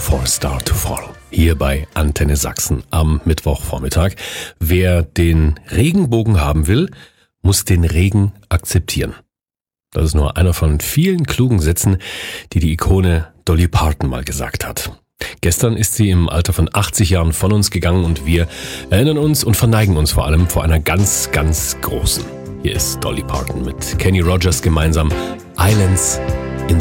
for a star to fall. Hier bei Antenne Sachsen am Mittwochvormittag. Wer den Regenbogen haben will, muss den Regen akzeptieren. Das ist nur einer von vielen klugen Sätzen, die die Ikone Dolly Parton mal gesagt hat. Gestern ist sie im Alter von 80 Jahren von uns gegangen und wir erinnern uns und verneigen uns vor allem vor einer ganz, ganz großen. Hier ist Dolly Parton mit Kenny Rogers gemeinsam. Islands